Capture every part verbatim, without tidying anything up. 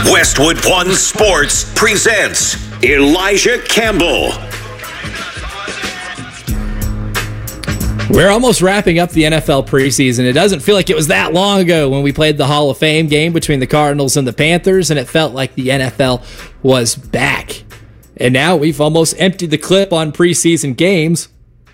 Westwood One Sports presents Elijah Campbell. We're almost wrapping up the N F L preseason. It doesn't feel like it was that long ago when we played the Hall of Fame game between the Cardinals and the Panthers, and it felt like the N F L was back. And now we've almost emptied the clip on preseason games,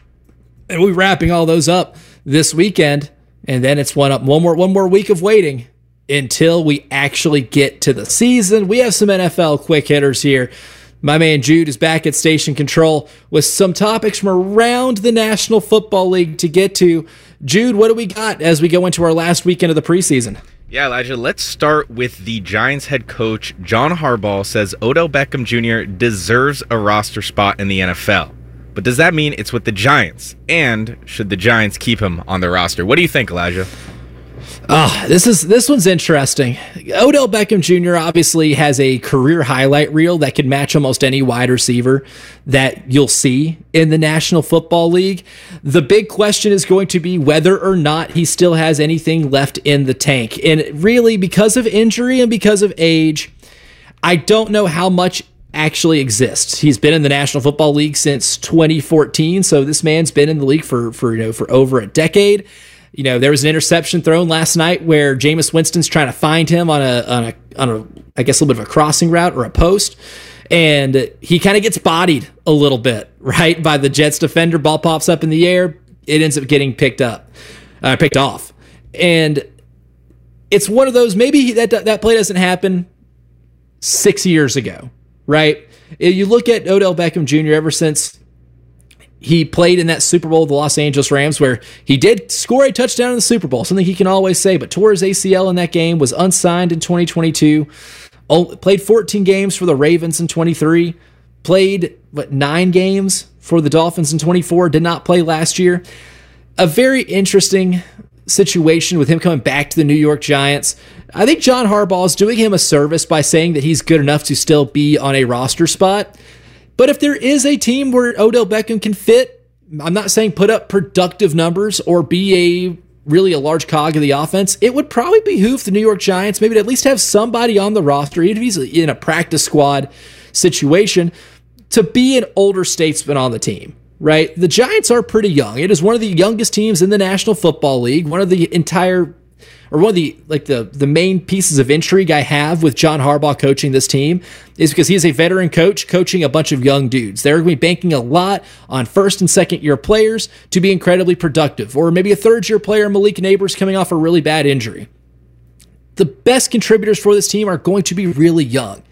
and we're wrapping all those up this weekend, and then it's one up one more one more week of waiting until we actually get to the season. We have some N F L quick hitters here. My man Jude is back at station control with some topics from around the National Football League to get to. Jude, what do we got as we go into our last weekend of the preseason? Yeah, Elijah, let's start with the Giants head coach. John Harbaugh says Odell Beckham Junior deserves a roster spot in the N F L. But does that mean it's with the Giants? And should the Giants keep him on the roster? What do you think, Elijah? Oh, this is this one's interesting. Odell Beckham Junior obviously has a career highlight reel that could match almost any wide receiver that you'll see in the National Football League. The big question is going to be whether or not he still has anything left in the tank. And really, because of injury and because of age, I don't know how much actually exists. He's been in the National Football League since twenty fourteen, so this man's been in the league for, for you know for over a decade. You know, there was an interception thrown last night where Jameis Winston's trying to find him on a, on a, on a, I guess a little bit of a crossing route or a post, and he kind of gets bodied a little bit, right, by the Jets defender. Ball pops up in the air. It ends up getting picked up, uh, picked off. And it's one of those, maybe that, that play doesn't happen six years ago, right? You look at Odell Beckham Junior ever since he played in that Super Bowl with the Los Angeles Rams, where he did score a touchdown in the Super Bowl, something he can always say, but tore his A C L in that game, was unsigned in twenty twenty-two, played fourteen games for the Ravens in twenty-three, played, what, nine games for the Dolphins in twenty-four, did not play last year. A very interesting situation with him coming back to the New York Giants. I think John Harbaugh is doing him a service by saying that he's good enough to still be on a roster spot. But if there is a team where Odell Beckham can fit, I'm not saying put up productive numbers or be a really a large cog of the offense, it would probably behoove the New York Giants maybe to at least have somebody on the roster, even if he's in a practice squad situation, to be an older statesman on the team, right? The Giants are pretty young. It is one of the youngest teams in the National Football League, one of the entire or one of the like the, the main pieces of intrigue I have with John Harbaugh coaching this team is because he's a veteran coach coaching a bunch of young dudes. They're going to be banking a lot on first and second year players to be incredibly productive, or maybe a third year player, Malik Neighbors, coming off a really bad injury. The best contributors for this team are going to be really young.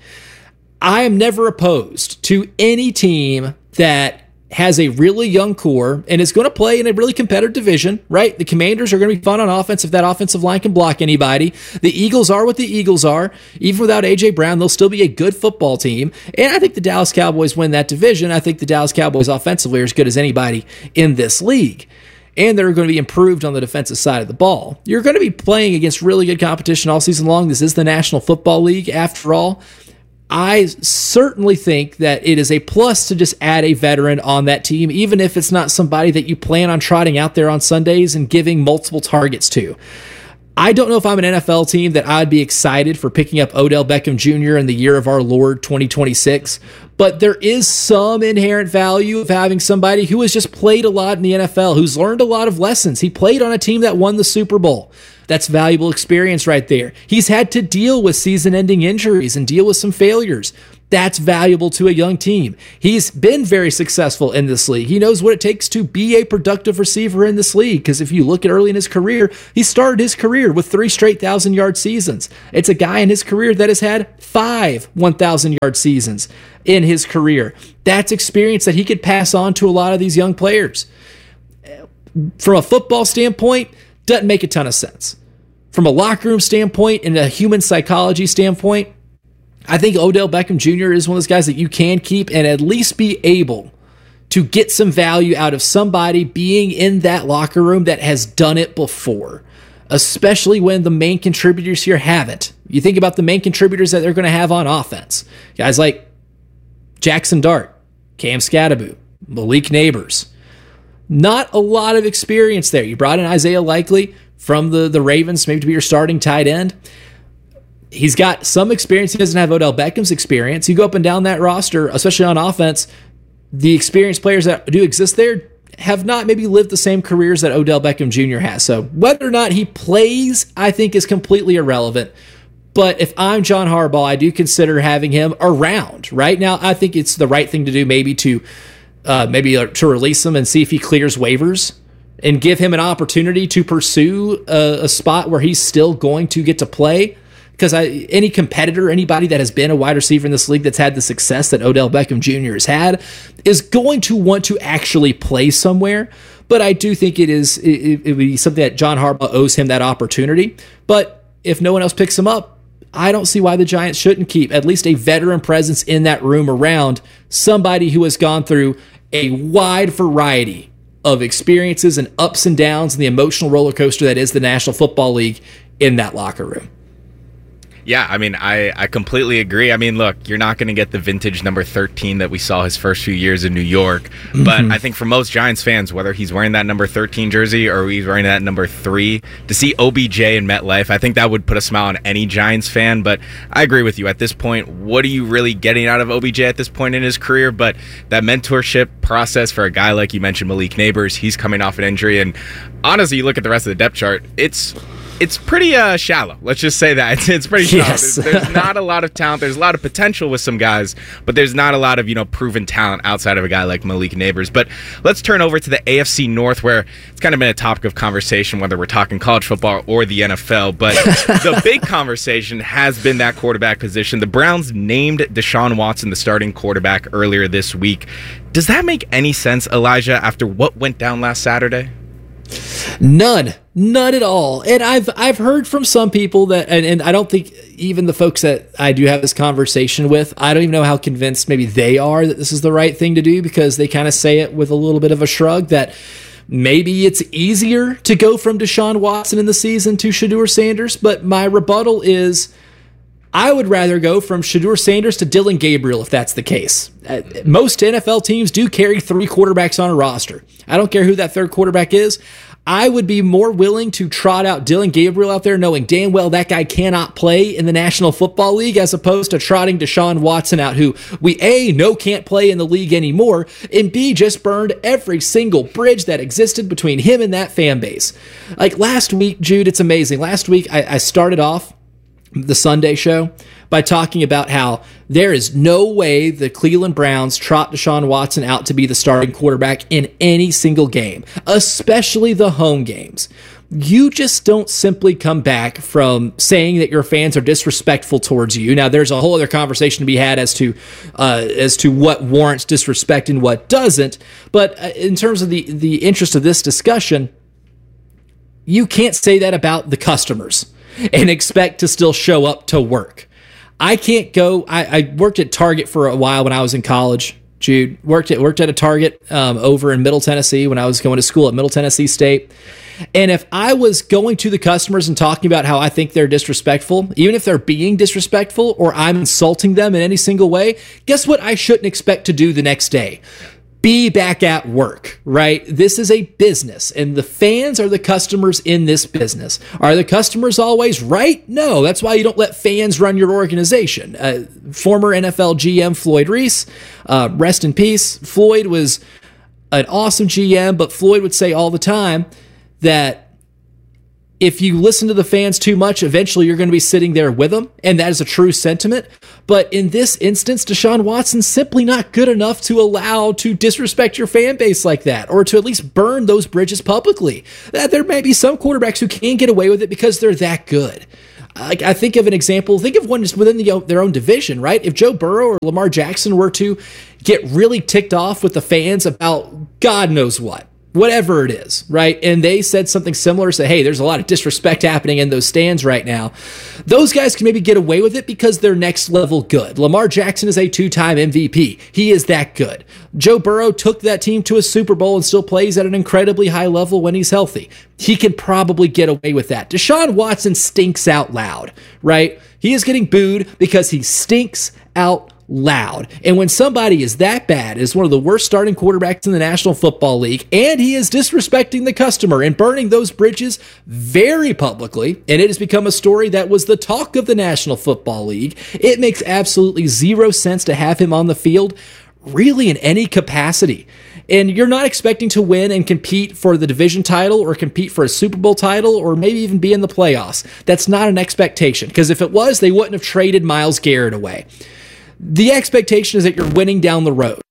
I am never opposed to any team that has a really young core and is going to play in a really competitive division, right? The Commanders are going to be fun on offense if that offensive line can block anybody. The Eagles are what the Eagles are. Even without A J Brown, they'll still be a good football team. And I think the Dallas Cowboys win that division. I think the Dallas Cowboys offensively are as good as anybody in this league. And they're going to be improved on the defensive side of the ball. You're going to be playing against really good competition all season long. This is the National Football League after all. I certainly think that it is a plus to just add a veteran on that team, even if it's not somebody that you plan on trotting out there on Sundays and giving multiple targets to. I don't know if I'm an N F L team that I'd be excited for picking up Odell Beckham Junior in the year of our Lord twenty twenty-six, but there is some inherent value of having somebody who has just played a lot in the N F L, who's learned a lot of lessons. He played on a team that won the Super Bowl. That's valuable experience right there. He's had to deal with season-ending injuries and deal with some failures. That's valuable to a young team. He's been very successful in this league. He knows what it takes to be a productive receiver in this league, because if you look at early in his career, he started his career with three straight thousand-yard seasons. It's a guy in his career that has had five one thousand-yard seasons in his career. That's experience that he could pass on to a lot of these young players. From a football standpoint, doesn't make a ton of sense. From a locker room standpoint and a human psychology standpoint, I think Odell Beckham Junior is one of those guys that you can keep and at least be able to get some value out of somebody being in that locker room that has done it before, especially when the main contributors here haven't. You think about the main contributors that they're going to have on offense. Guys like Jackson Dart, Cam Skattebo, Malik Neighbors. Not a lot of experience there. You brought in Isaiah Likely from the, the Ravens, maybe to be your starting tight end. he's got some experience. He doesn't have Odell Beckham's experience. You go up and down that roster, especially on offense, the experienced players that do exist there have not maybe lived the same careers that Odell Beckham Junior has. So whether or not he plays, I think is completely irrelevant. But if I'm John Harbaugh, I do consider having him around. Right now, I think it's the right thing to do, maybe to uh, maybe to release him and see if he clears waivers and give him an opportunity to pursue a, a spot where he's still going to get to play. Because any competitor, anybody that has been a wide receiver in this league that's had the success that Odell Beckham Junior has had, is going to want to actually play somewhere. But I do think it is it, it would be something that John Harbaugh owes him that opportunity. But if no one else picks him up, I don't see why the Giants shouldn't keep at least a veteran presence in that room around somebody who has gone through a wide variety of experiences and ups and downs and the emotional roller coaster that is the National Football League in that locker room. Yeah, I mean, I, I completely agree. I mean, look, you're not going to get the vintage number thirteen that we saw his first few years in New York. Mm-hmm. But I think for most Giants fans, whether he's wearing that number thirteen jersey or he's wearing that number three, to see O B J in MetLife, I think that would put a smile on any Giants fan. But I agree with you. At this point, what are you really getting out of O B J at this point in his career? But that mentorship process for a guy like you mentioned, Malik Neighbors, he's coming off an injury. And honestly, you look at the rest of the depth chart, it's... It's pretty uh, shallow. Let's just say that. It's, it's pretty shallow. Yes. There's, there's not a lot of talent. There's a lot of potential with some guys, but there's not a lot of, you know, proven talent outside of a guy like Malik Neighbors. But let's turn over to the A F C North, where it's kind of been a topic of conversation, whether we're talking college football or the N F L. But the big conversation has been that quarterback position. The Browns named Deshaun Watson the starting quarterback earlier this week. Does that make any sense, Elijah, after what went down last Saturday? None, none at all. And I've I've heard from some people that, and, and I don't think even the folks that I do have this conversation with, I don't even know how convinced maybe they are that this is the right thing to do, because they kind of say it with a little bit of a shrug that maybe it's easier to go from Deshaun Watson in the season to Shedeur Sanders. But my rebuttal is, I would rather go from Shedeur Sanders to Dillon Gabriel if that's the case. Uh, most N F L teams do carry three quarterbacks on a roster. I don't care who that third quarterback is. I would be more willing to trot out Dillon Gabriel out there knowing damn well that guy cannot play in the National Football League, as opposed to trotting Deshaun Watson out, who we A, know can't play in the league anymore, and B, just burned every single bridge that existed between him and that fan base. Like last week, Jude, it's amazing. Last week, I, I started off the Sunday show by talking about how there is no way the Cleveland Browns trot Deshaun Watson out to be the starting quarterback in any single game, especially the home games. You just don't simply come back from saying that your fans are disrespectful towards you. Now, there's a whole other conversation to be had as to uh, as to what warrants disrespect and what doesn't. But in terms of the, the interest of this discussion, you can't say that about the customers and expect to still show up to work. I can't go. I, I worked at Target for a while when I was in college. Jude worked at worked at a Target um, over in Middle Tennessee when I was going to school at Middle Tennessee State. And if I was going to the customers and talking about how I think they're disrespectful, even if they're being disrespectful or I'm insulting them in any single way, guess what I shouldn't expect to do the next day? Be back at work, right? This is a business, and the fans are the customers in this business. Are the customers always right? No, that's why you don't let fans run your organization. Uh, former N F L G M Floyd Reese, uh, rest in peace. Floyd was an awesome G M, but Floyd would say all the time that if you listen to the fans too much, eventually you're going to be sitting there with them, and that is a true sentiment. But in this instance, Deshaun Watson's simply not good enough to allow to disrespect your fan base like that, or to at least burn those bridges publicly. That there may be some quarterbacks who can get away with it because they're that good. Like, I think of an example, think of one just within the, their own division, right? If Joe Burrow or Lamar Jackson were to get really ticked off with the fans about God knows what, whatever it is, right? And they said something similar, say, hey, there's a lot of disrespect happening in those stands right now. Those guys can maybe get away with it because they're next level good. Lamar Jackson is a two-time M V P. He is that good. Joe Burrow took that team to a Super Bowl and still plays at an incredibly high level when he's healthy. He can probably get away with that. Deshaun Watson stinks out loud, right? He is getting booed because he stinks out loud. And when somebody is that bad, is one of the worst starting quarterbacks in the National Football League, and he is disrespecting the customer and burning those bridges very publicly, and it has become a story that was the talk of the National Football League, it makes absolutely zero sense to have him on the field, really in any capacity. And you're not expecting to win and compete for the division title or compete for a Super Bowl title or maybe even be in the playoffs. That's not an expectation, because if it was, they wouldn't have traded Myles Garrett away. The expectation is that you're winning down the road.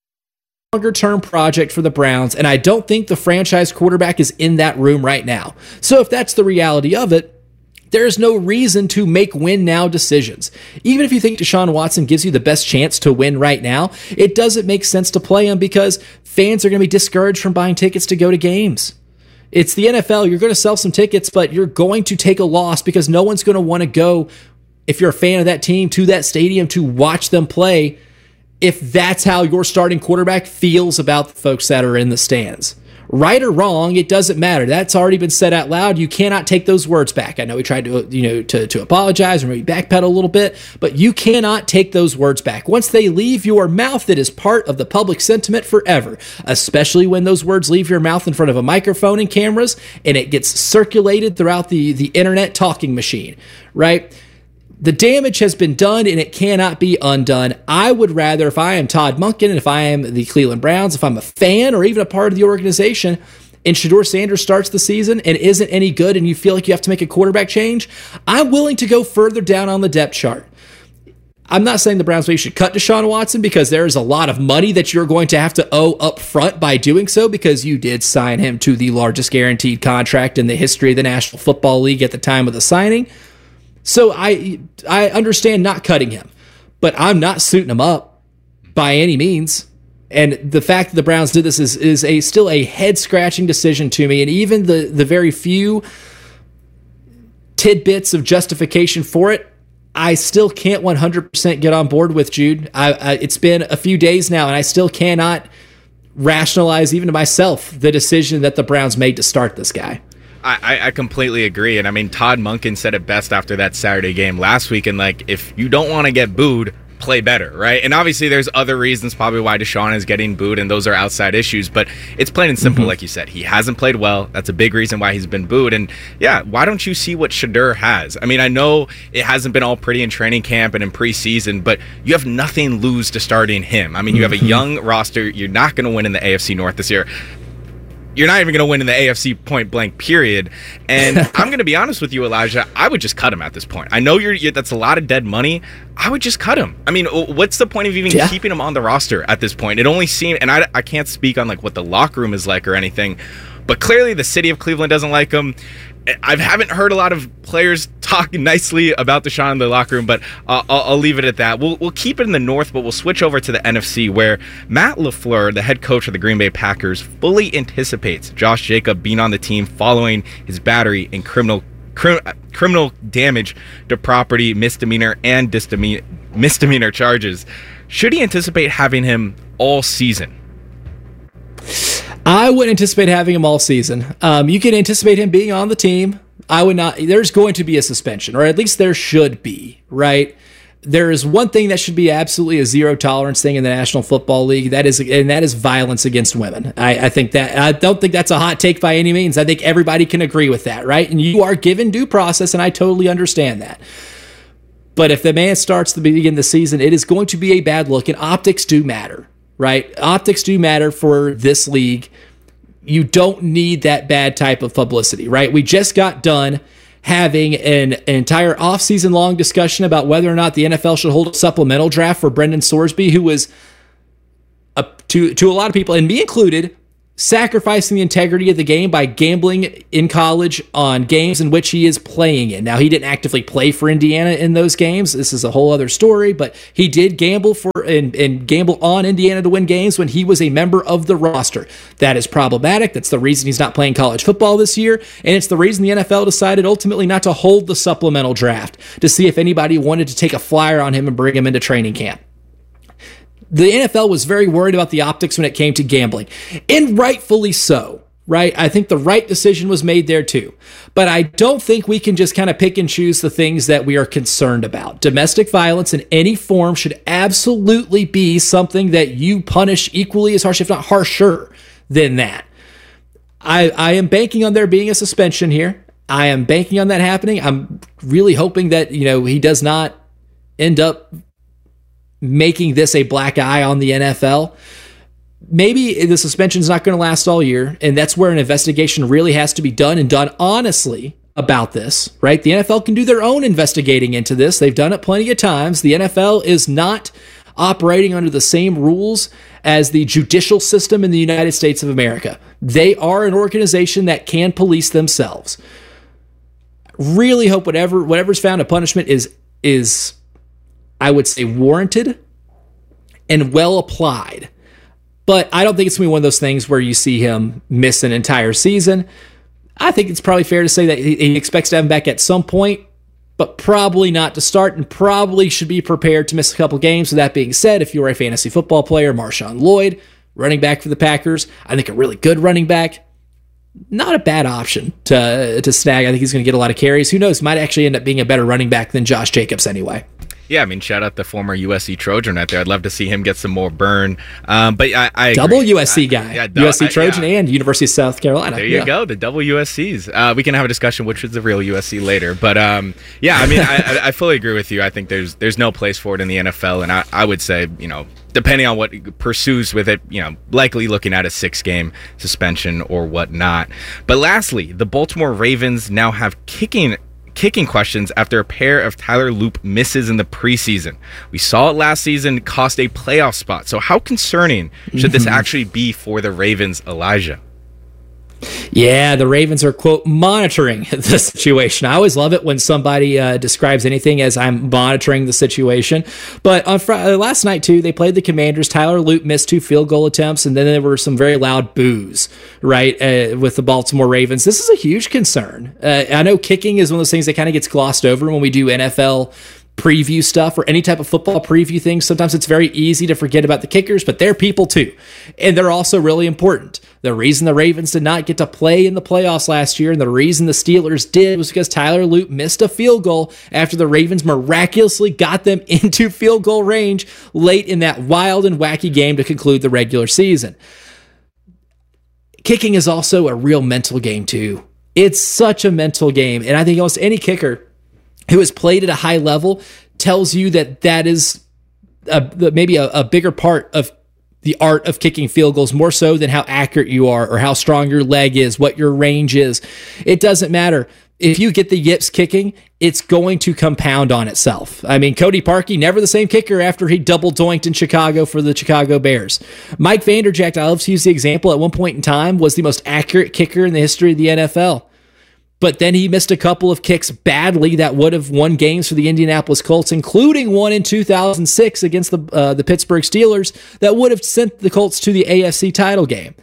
Longer-term project for the Browns, and I don't think the franchise quarterback is in that room right now. So if that's the reality of it, there's no reason to make win-now decisions. Even if you think Deshaun Watson gives you the best chance to win right now, it doesn't make sense to play him because fans are going to be discouraged from buying tickets to go to games. It's the N F L. You're going to sell some tickets, but you're going to take a loss because no one's going to want to go, if you're a fan of that team, to that stadium to watch them play, if that's how your starting quarterback feels about the folks that are in the stands. Right or wrong, it doesn't matter. That's already been said out loud. You cannot take those words back. I know he tried to, you know, to, to apologize or maybe backpedal a little bit, but you cannot take those words back. Once they leave your mouth, it is part of the public sentiment forever, especially when those words leave your mouth in front of a microphone and cameras, and it gets circulated throughout the, the internet talking machine, right? The damage has been done, and it cannot be undone. I would rather, if I am Todd Monken, and if I am the Cleveland Browns, if I'm a fan or even a part of the organization, and Shedeur Sanders starts the season and isn't any good, and you feel like you have to make a quarterback change, I'm willing to go further down on the depth chart. I'm not saying the Browns maybe should cut Deshaun Watson, because there is a lot of money that you're going to have to owe up front by doing so, because you did sign him to the largest guaranteed contract in the history of the National Football League at the time of the signing. So I I understand not cutting him, but I'm not suiting him up by any means. And the fact that the Browns did this is is a still a head-scratching decision to me. And even the, the very few tidbits of justification for it, I still can't one hundred percent get on board with, Jude. I, I, it's been a few days now, and I still cannot rationalize, even to myself, the decision that the Browns made to start this guy. I, I completely agree. And I mean, Todd Monken said it best after that Saturday game last week. And like, if you don't want to get booed, play better, right? And obviously there's other reasons probably why Deshaun is getting booed, and those are outside issues, but it's plain and simple. Mm-hmm. Like you said, he hasn't played well. That's a big reason why he's been booed. And yeah, why don't you see what Shedeur has? I mean, I know it hasn't been all pretty in training camp and in preseason, but you have nothing lose to starting him. I mean, you have a young roster. You're not going to win in the A F C North this year. You're not even going to win in the A F C point blank, period. And I'm going to be honest with you, Elijah. I would just cut him at this point. I know you're, you're that's a lot of dead money. I would just cut him. I mean, what's the point of even yeah. keeping him on the roster at this point? It only seemed, and I, I can't speak on like what the locker room is like or anything, but clearly the city of Cleveland doesn't like him. I haven't heard a lot of players talk nicely about Deshaun in the locker room, but uh, I'll, I'll leave it at that. We'll we'll keep it in the North, but we'll switch over to the N F C, where Matt LaFleur, the head coach of the Green Bay Packers, fully anticipates Josh Jacobs being on the team following his battery and criminal crim, criminal damage to property, misdemeanor, and misdemeanor, misdemeanor charges. Should he anticipate having him all season? I would anticipate having him all season. Um, you can anticipate him being on the team. I would not. There's going to be a suspension, or at least there should be, right? There is one thing that should be absolutely a zero tolerance thing in the National Football League. That is, and that is violence against women. I, I think that. I don't think that's a hot take by any means. I think everybody can agree with that, right? And you are given due process, and I totally understand that. But if the man starts to begin the season, it is going to be a bad look, and optics do matter. Right? Optics do matter for this league. You don't need that bad type of publicity, right? We just got done having an, an entire offseason long discussion about whether or not the N F L should hold a supplemental draft for Brendan Sorsby, who was, a, to, to a lot of people, and me included, sacrificing the integrity of the game by gambling in college on games in which he is playing in. Now, he didn't actively play for Indiana in those games. This is a whole other story, but he did gamble for and, and gamble on Indiana to win games when he was a member of the roster. That is problematic. That's the reason he's not playing college football this year, and it's the reason the N F L decided ultimately not to hold the supplemental draft to see if anybody wanted to take a flyer on him and bring him into training camp. The N F L was very worried about the optics when it came to gambling, and rightfully so, right? I think the right decision was made there too. But I don't think we can just kind of pick and choose the things that we are concerned about. Domestic violence in any form should absolutely be something that you punish equally as harsh, if not harsher, than that. I, I am banking on there being a suspension here. I am banking on that happening. I'm really hoping that, you know, he does not end up making this a black eye on the N F L. Maybe the suspension is not going to last all year, and that's where an investigation really has to be done, and done honestly about this, right? The N F L can do their own investigating into this. They've done it plenty of times. The N F L is not operating under the same rules as the judicial system in the United States of America. They are an organization that can police themselves. Really hope whatever whatever's found a punishment is is I would say warranted and well applied. But I don't think it's going to be one of those things where you see him miss an entire season. I think it's probably fair to say that he expects to have him back at some point, but probably not to start, and probably should be prepared to miss a couple games. With that being said, if you're a fantasy football player, Marshawn Lloyd, running back for the Packers, I think a really good running back, not a bad option to, to snag. I think he's going to get a lot of carries. Who knows? Might actually end up being a better running back than Josh Jacobs anyway. Yeah, I mean, shout out the former U S C Trojan right there. I'd love to see him get some more burn. Um, but I, I double agree. U S C I, guy, yeah, U S C Trojan I, yeah. and University of South Carolina. There you yeah. go, the double U S Cs. Uh, we can have a discussion which is the real U S C later. But um, yeah, I mean, I, I fully agree with you. I think there's there's no place for it in the N F L, and I, I would say, you know, depending on what pursues with it, you know, likely looking at a six-game suspension or whatnot. But lastly, the Baltimore Ravens now have kicking. Kicking questions after a pair of Tyler Loop misses in the preseason. We saw it last season cost a playoff spot. So how concerning should this actually be for the Ravens, Elijah? Yeah, the Ravens are, quote, monitoring the situation. I always love it when somebody uh, describes anything as I'm monitoring the situation. But on fr- uh, last night, too, they played the Commanders. Tyler Loop missed two field goal attempts, and then there were some very loud boos, right, uh, with the Baltimore Ravens. This is a huge concern. Uh, I know kicking is one of those things that kind of gets glossed over when we do N F L preview stuff or any type of football preview things. Sometimes it's very easy to forget about the kickers, but they're people too. And they're also really important. The reason the Ravens did not get to play in the playoffs last year and the reason the Steelers did was because Tyler Loop missed a field goal after the Ravens miraculously got them into field goal range late in that wild and wacky game to conclude the regular season. Kicking is also a real mental game too. It's such a mental game. And I think almost any kicker who has played at a high level tells you that that is a, maybe a, a bigger part of the art of kicking field goals, more so than how accurate you are or how strong your leg is, what your range is. It doesn't matter. If you get the yips kicking, it's going to compound on itself. I mean, Cody Parkey, never the same kicker after he double doinked in Chicago for the Chicago Bears. Mike Vanderjagt, I love to use the example, at one point in time was the most accurate kicker in the history of the N F L. But then he missed a couple of kicks badly that would have won games for the Indianapolis Colts, including one in two thousand six against the uh, the Pittsburgh Steelers that would have sent the Colts to the A F C title game.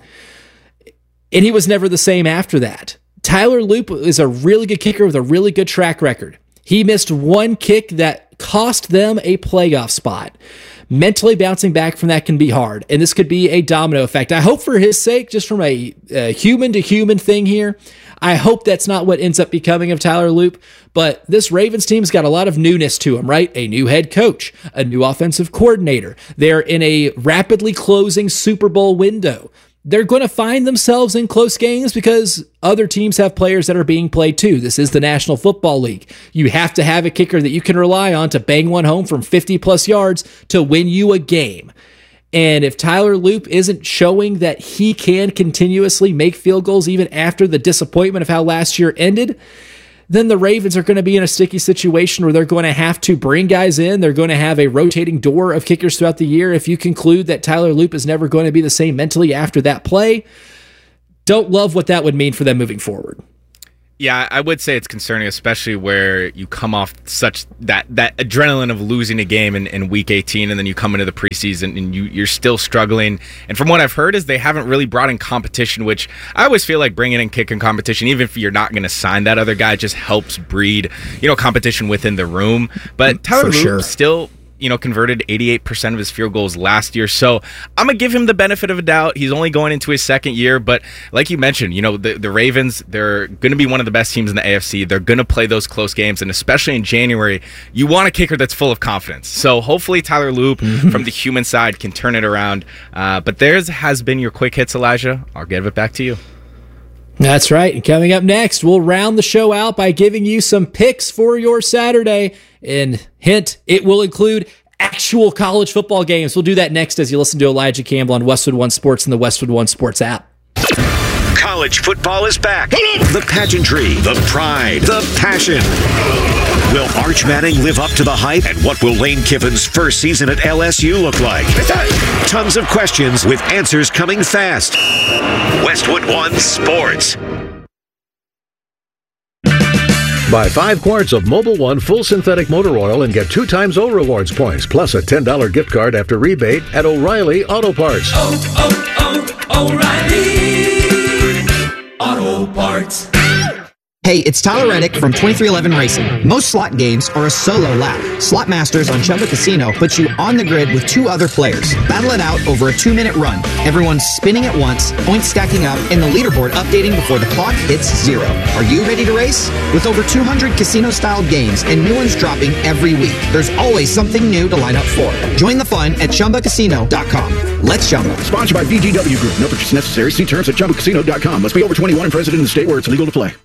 And he was never the same after that. Tyler Loop is a really good kicker with a really good track record. He missed one kick that cost them a playoff spot. Mentally bouncing back from that can be hard, and this could be a domino effect. I hope for his sake, just from a, a human-to-human thing here, I hope that's not what ends up becoming of Tyler Loop, but this Ravens team's got a lot of newness to them, right? A new head coach, a new offensive coordinator. They're in a rapidly closing Super Bowl window. They're going to find themselves in close games because other teams have players that are being played too. This is the National Football League. You have to have a kicker that you can rely on to bang one home from fifty plus yards to win you a game. And if Tyler Loop isn't showing that he can continuously make field goals even after the disappointment of how last year ended, then the Ravens are going to be in a sticky situation where they're going to have to bring guys in. They're going to have a rotating door of kickers throughout the year. If you conclude that Tyler Loop is never going to be the same mentally after that play, don't love what that would mean for them moving forward. Yeah, I would say it's concerning, especially where you come off such that that adrenaline of losing a game in, in week eighteen, and then you come into the preseason and you, you're still struggling. And from what I've heard is they haven't really brought in competition, which I always feel like bringing in kicking competition, even if you're not going to sign that other guy, just helps breed, you know, competition within the room. But Tyler Loop sure. still you know, converted eighty-eight percent of his field goals last year. So I'm going to give him the benefit of a doubt. He's only going into his second year. But like you mentioned, you know, the, the Ravens, they're going to be one of the best teams in the A F C. They're going to play those close games. And especially in January, you want a kicker that's full of confidence. So hopefully Tyler Loop from the human side can turn it around. Uh, but theirs has been your quick hits, Elijah. I'll give it back to you. That's right. And coming up next, we'll round the show out by giving you some picks for your Saturday. And hint, it will include actual college football games. We'll do that next as you listen to Elijah Campbell on Westwood One Sports and the Westwood One Sports app. College football is back. The pageantry, the pride, the passion. Will Arch Manning live up to the hype? And what will Lane Kiffin's first season at L S U look like? Tons of questions with answers coming fast. Westwood One Sports. Buy five quarts of Mobil One full synthetic motor oil and get two times O Rewards points, plus a ten dollars gift card after rebate at O'Reilly Auto Parts. Oh, oh, oh, O'Reilly Auto Parts. Hey, it's Tyler Reddick from twenty-three eleven Racing. Most slot games are a solo lap. Slot Masters on Chumba Casino puts you on the grid with two other players. Battle it out over a two-minute run. Everyone's spinning at once, points stacking up, and the leaderboard updating before the clock hits zero. Are you ready to race? With over two hundred casino-style games and new ones dropping every week, there's always something new to line up for. Join the fun at Chumba Casino dot com. Let's Chumba. Sponsored by V G W Group. No purchase necessary. See terms at Chumba Casino dot com. Must be over twenty-one and present in the state where it's legal to play.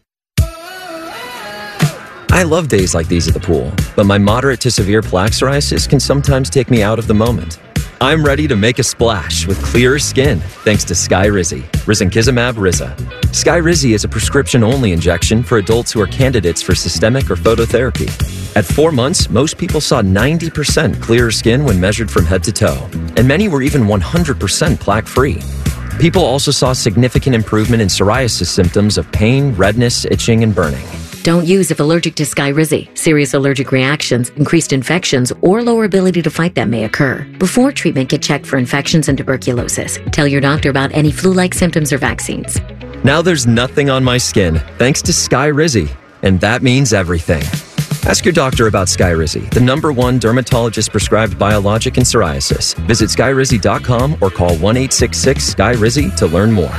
I love days like these at the pool, but my moderate to severe plaque psoriasis can sometimes take me out of the moment. I'm ready to make a splash with clearer skin thanks to Skyrizi, risankizumab Riza. Skyrizi is a prescription-only injection for adults who are candidates for systemic or phototherapy. At four months, most people saw ninety percent clearer skin when measured from head to toe, and many were even one hundred percent plaque-free. People also saw significant improvement in psoriasis symptoms of pain, redness, itching, and burning. Don't use if allergic to Skyrizi. Serious allergic reactions, increased infections, or lower ability to fight them may occur. Before treatment, get checked for infections and tuberculosis. Tell your doctor about any flu-like symptoms or vaccines. Now there's nothing on my skin thanks to Skyrizi, and that means everything. Ask your doctor about Skyrizi, the number one dermatologist-prescribed biologic in psoriasis. Visit Skyrizi dot com or call one eight six six S K Y R I Z Y to learn more.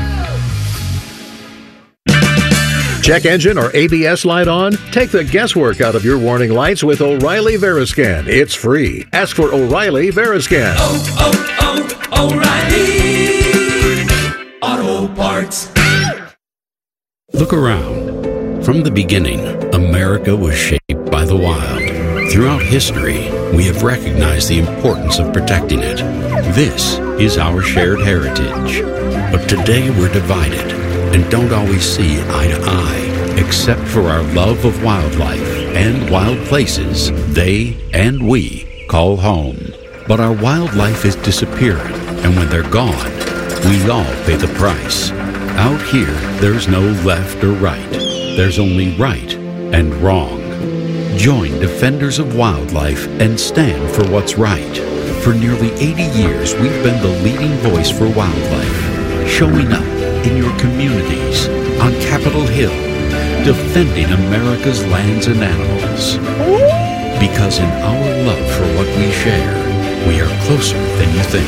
Check engine or A B S light on? Take the guesswork out of your warning lights with O'Reilly Veriscan. It's free. Ask for O'Reilly Veriscan. Oh, oh, oh, O'Reilly Auto Parts. Look around. From the beginning, America was shaped by the wild. Throughout history, we have recognized the importance of protecting it. This is our shared heritage. But today we're divided and don't always see eye to eye, except for our love of wildlife and wild places they and we call home. But our wildlife is disappearing, and when they're gone, we all pay the price. Out here, there's no left or right. There's only right and wrong. Join Defenders of Wildlife and stand for what's right. For nearly eighty years, we've been the leading voice for wildlife, showing up in your communities, on Capitol Hill, defending America's lands and animals. Because in our love for what we share, we are closer than you think.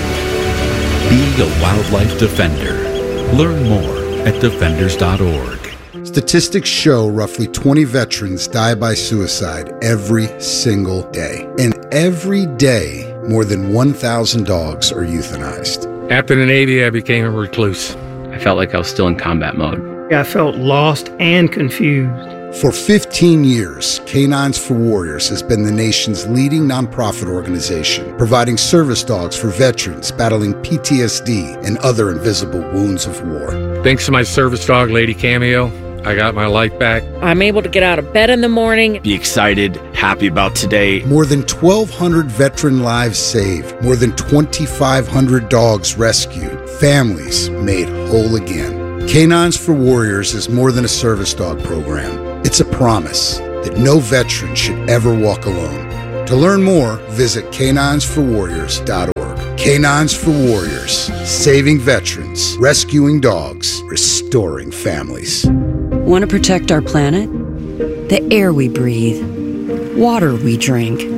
Be a wildlife defender. Learn more at defenders dot org. Statistics show roughly twenty veterans die by suicide every single day. And every day, more than one thousand dogs are euthanized. After the Navy, I became a recluse. I felt like I was still in combat mode. I felt lost and confused. For fifteen years, Canines for Warriors has been the nation's leading nonprofit organization, providing service dogs for veterans battling P T S D and other invisible wounds of war. Thanks to my service dog, Lady Cameo, I got my life back. I'm able to get out of bed in the morning. Be excited, happy about today. More than twelve hundred veteran lives saved. More than twenty-five hundred dogs rescued. Families made whole again. Canines for Warriors is more than a service dog program. It's a promise that no veteran should ever walk alone. To learn more, visit canines for warriors dot org. Canines for Warriors, saving veterans, rescuing dogs, restoring families. Want to protect our planet? The air we breathe, water we drink,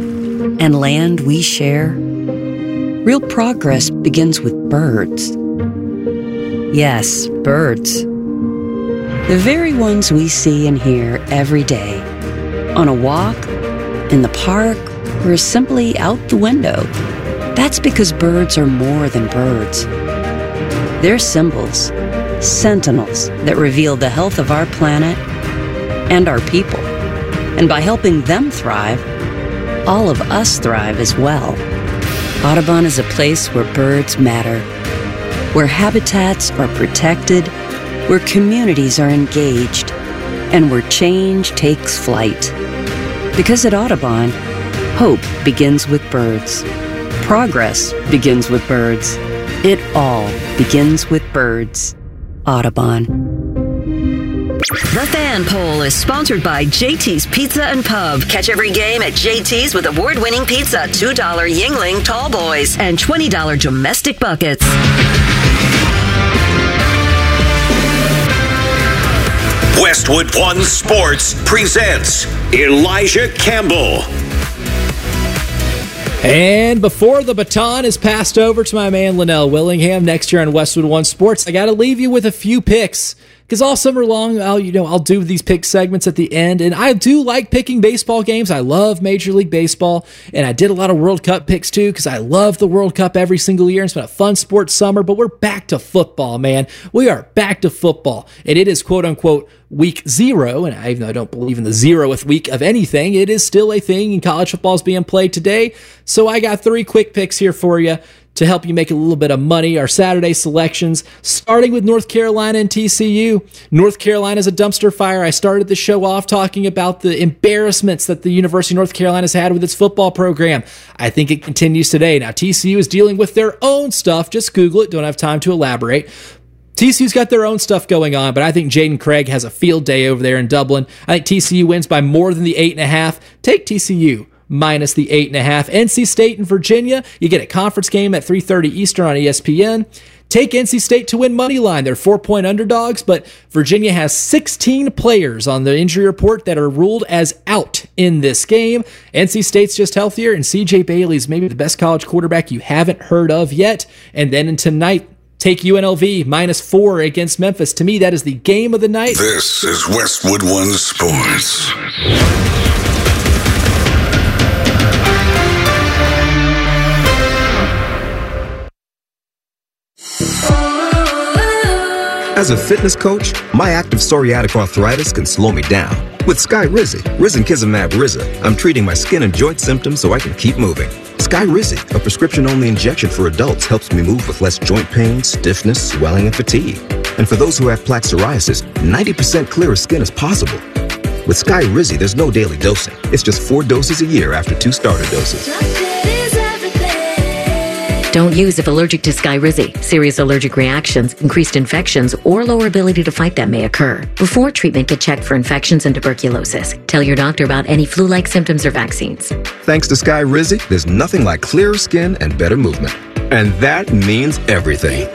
and land we share? Real progress begins with birds. Yes, birds. The very ones we see and hear every day. On a walk, in the park, or simply out the window. That's because birds are more than birds. They're symbols, sentinels that reveal the health of our planet and our people. And by helping them thrive, all of us thrive as well. Audubon is a place where birds matter, where habitats are protected, where communities are engaged, and where change takes flight. Because at Audubon, hope begins with birds. Progress begins with birds. It all begins with birds. Audubon. The Fan Poll is sponsored by J T's Pizza and Pub. Catch every game at J T's with award-winning pizza, two dollar Yingling Tall Boys, and twenty dollar domestic buckets. Westwood One Sports presents Elijah Campbell. And before the baton is passed over to my man Linnell Willingham next year on Westwood One Sports, I got to leave you with a few picks. Because all summer long, I'll you know I'll do these pick segments at the end, and I do like picking baseball games. I love Major League Baseball, and I did a lot of World Cup picks too because I love the World Cup every single year. It's been a fun sports summer, but we're back to football, man. We are back to football, and it is quote unquote week zero. And I, even though I don't believe in the zeroth week of anything, it is still a thing, and college football is being played today. So I got three quick picks here for you to help you make a little bit of money. Our Saturday selections, starting with North Carolina and T C U. North Carolina is a dumpster fire. I started the show off talking about the embarrassments that the University of North Carolina has had with its football program. I think it continues today. Now, T C U is dealing with their own stuff. Just Google it. Don't have time to elaborate. T C U's got their own stuff going on, but I think Jaden Craig has a field day over there in Dublin. I think T C U wins by more than the eight and a half. Take T C U minus the eight and a half. N C State and Virginia, you get a conference game at three thirty Eastern on E S P N. Take N C State to win money line. They're four-point underdogs, but Virginia has sixteen players on the injury report that are ruled as out in this game. N C State's just healthier, and C J Bailey's maybe the best college quarterback you haven't heard of yet. And then in tonight, take U N L V minus four against Memphis. To me, that is the game of the night. This is Westwood One Sports. As a fitness coach, my active psoriatic arthritis can slow me down. With Skyrizi, risankizumab Riza, I'm treating my skin and joint symptoms so I can keep moving. Skyrizi, a prescription-only injection for adults, helps me move with less joint pain, stiffness, swelling, and fatigue. And for those who have plaque psoriasis, ninety percent clearer skin is possible. With Skyrizi, there's no daily dosing. It's just four doses a year after two starter doses. Don't use if allergic to Skyrizi. Serious allergic reactions, increased infections, or lower ability to fight them may occur. Before treatment, get checked for infections and tuberculosis. Tell your doctor about any flu-like symptoms or vaccines. Thanks to Skyrizi, there's nothing like clearer skin and better movement. And that means everything.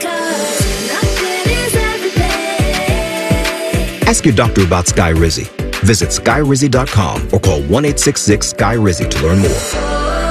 Ask your doctor about Skyrizi. Visit skyrizi dot com or call one eight six six Sky Rizi to learn more.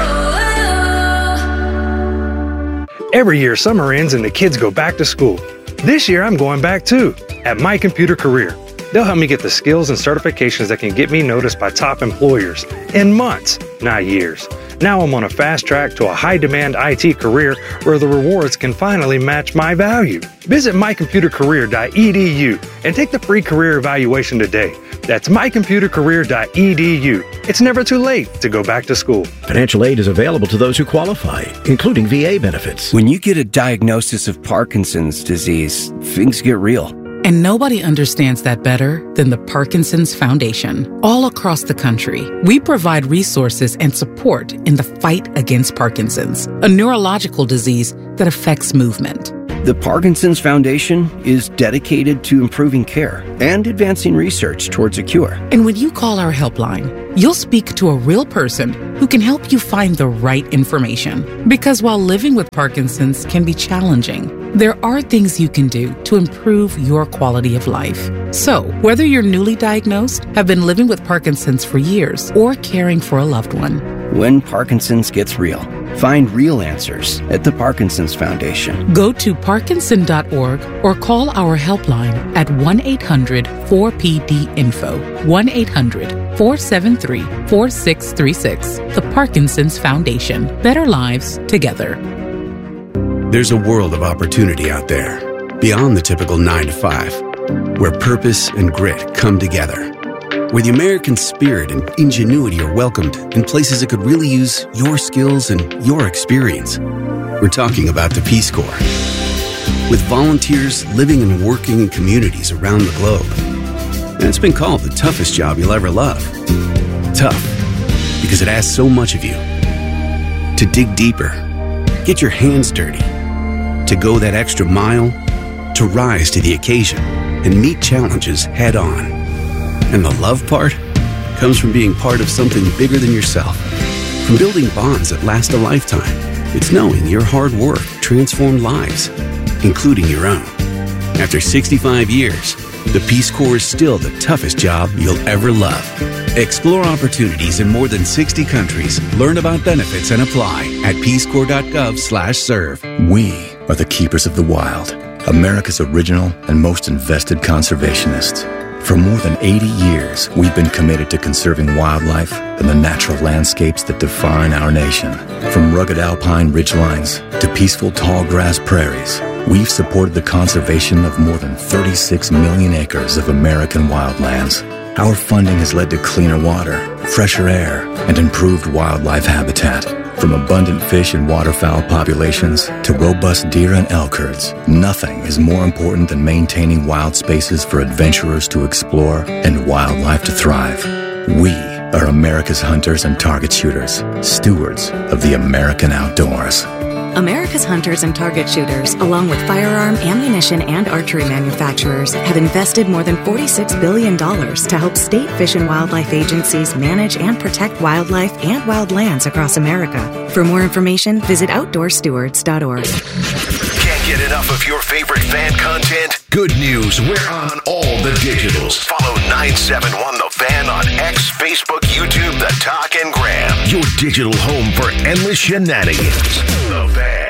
Every year, summer ends and the kids go back to school. This year, I'm going back too, at My Computer Career. They'll help me get the skills and certifications that can get me noticed by top employers in months, not years. Now I'm on a fast track to a high-demand I T career where the rewards can finally match my value. Visit my computer career dot e d u and take the free career evaluation today. That's my computer career dot e d u. It's never too late to go back to school. Financial aid is available to those who qualify, including V A benefits. When you get a diagnosis of Parkinson's disease, things get real. And nobody understands that better than the Parkinson's Foundation. All across the country, we provide resources and support in the fight against Parkinson's, a neurological disease that affects movement. The Parkinson's Foundation is dedicated to improving care and advancing research towards a cure. And when you call our helpline, you'll speak to a real person who can help you find the right information. Because while living with Parkinson's can be challenging, there are things you can do to improve your quality of life. So, whether you're newly diagnosed, have been living with Parkinson's for years, or caring for a loved one, when Parkinson's gets real. Find real answers at the Parkinson's Foundation. Go to parkinson dot org or call our helpline at one eight hundred four P D info, one eight hundred four seven three four six three six. The Parkinson's Foundation. Better lives together. There's a world of opportunity out there, beyond the typical nine to five, where purpose and grit come together, where the American spirit and ingenuity are welcomed in places that could really use your skills and your experience. We're talking about the Peace Corps. With volunteers living and working in communities around the globe. And it's been called the toughest job you'll ever love. Tough, because it asks so much of you. To dig deeper, get your hands dirty, to go that extra mile, to rise to the occasion and meet challenges head on. And the love part comes from being part of something bigger than yourself. From building bonds that last a lifetime. It's knowing your hard work transformed lives, including your own. After sixty-five years, the Peace Corps is still the toughest job you'll ever love. Explore opportunities in more than sixty countries. Learn about benefits and apply at peacecorps.gov slash serve. We are the keepers of the wild, America's original and most invested conservationists. For more than eighty years, we've been committed to conserving wildlife and the natural landscapes that define our nation. From rugged alpine ridgelines to peaceful tall grass prairies, we've supported the conservation of more than thirty-six million acres of American wildlands. Our funding has led to cleaner water, fresher air, and improved wildlife habitat. From abundant fish and waterfowl populations to robust deer and elk herds, nothing is more important than maintaining wild spaces for adventurers to explore and wildlife to thrive. We are America's hunters and target shooters, stewards of the American outdoors. America's hunters and target shooters, along with firearm, ammunition, and archery manufacturers, have invested more than forty-six billion dollars to help state fish and wildlife agencies manage and protect wildlife and wildlands across America. For more information, visit outdoor stewards dot org. Can't get enough of your favorite fan content? Good news, we're on all the digitals. Follow nine seven one The Fan on X, Facebook, YouTube, The Talk, and Gram. Your digital home for endless shenanigans. The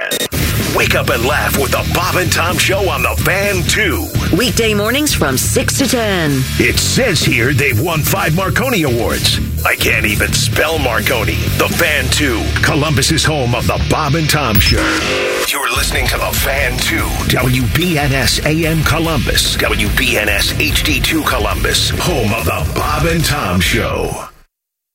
Fan. Wake up and laugh with the Bob and Tom Show on The Fan two. Weekday mornings from six to ten. It says here they've won five Marconi Awards. I can't even spell Marconi. The Fan two, Columbus's home of the Bob and Tom Show. You're listening to The Fan two, W B N S A M Columbus, W B N S H D two Columbus, home of the Bob and Tom Show.